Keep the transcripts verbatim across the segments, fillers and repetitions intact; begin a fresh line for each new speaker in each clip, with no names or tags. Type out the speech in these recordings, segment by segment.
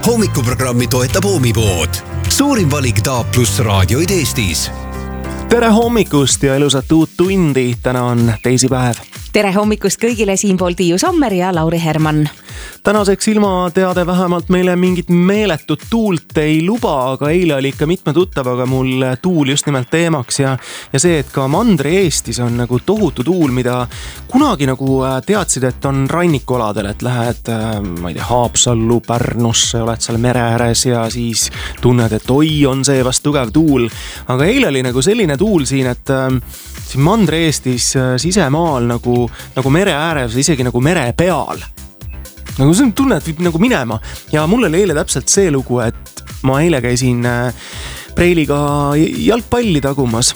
Hommikuprogrammi toetab Oomipood. Suurim valik D A plus raadioid Eestis.
Tere hommikust ja ilusat uut tundi. Täna on teisipäev.
Tere hommikust kõigile, siinpool Tiiu Sommer ja Lauri Herman.
Tänaseks ilmateade vähemalt meile mingit meeletut tuult ei luba, aga eile oli ikka mitme tuttavaga mul tuul just nimelt teemaks ja, ja see, et ka Mandri-Eestis on nagu tohutu tuul, mida kunagi nagu teadsid, et on rannikualadel, et lähed, ma ei tea, Haapsallu, Pärnusse, oled seal mere ääres ja siis tunned, et oi, on see vast tugev tuul. Aga eile oli nagu selline tuul siin, et siin Mandri-Eestis sisemaal nagu, nagu mere ääres, isegi nagu mere peal. Nagu see tunne, et viib nagu minema. Ja mul oli eile täpselt see lugu, et ma eile käisin Preiliga jalgpalli tagumas.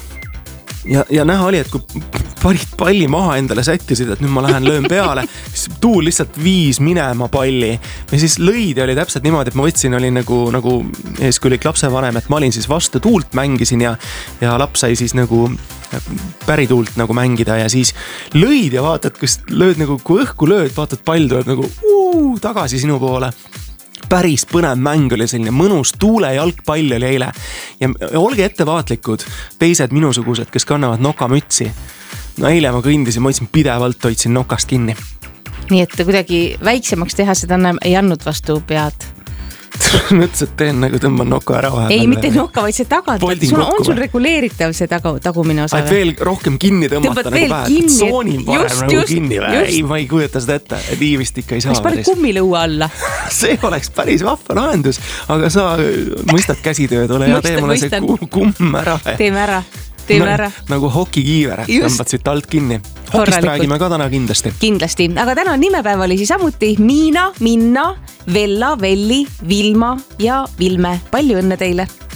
Ja, ja näha oli, et kui parid palli maha endale sättisid, et nüüd ma lähen löön peale, siis tuul lihtsalt viis minema palli. Ja siis lõidi oli täpselt niimoodi, et ma võtsin, oli nagu, nagu eeskulik lapsevanem, et ma olin siis vastu tuult mängisin ja, ja laps sai siis nagu pärituult nagu mängida ja siis lõid ja vaatad, kus lööd nagu, kui õhku lööd, vaatad pall tuleb nagu uu, tagasi sinu poole. Päris põnev mäng oli selline mõnus tuule jalgpall oli eile ja olge ettevaatlikud teised minusugused, kes kannavad nokamütsi. No eile ma kõndisin, ma võtsin pidevalt, hoidsin nokast kinni.
Nii et kuidagi väiksemaks teha seda ei andnud vastu pead.
Mõtles, et teen nagu tõmban noka ära vahe.
Ei, mitte noka, vaid see tagant. Sul on sul reguleeritav see tagu, tagumine osa.
Et veel rohkem kinni tõmmata
Tõmbad
nagu pähe.
Kinni,
Soonin parem
just,
nagu
just,
kinni. Just. Ei, ma ei kujuta seda ette. Et nii vist ikka ei saa.
Kas pane kummilõua alla?
See oleks päris vahva lahendus. Aga sa mõistad käsitööd, ole ja tee mulle see kumm ära.
Teeme ära. Teeme ära.
Nagu hokikiiver, et tõmbad siit alt kinni. Hokist räägime ka täna kindlasti.
Kindlasti, aga täna nimepäev oli siis samuti Miina, Minna, Vella, Velli, Vilma ja Vilme. Palju õnne teile!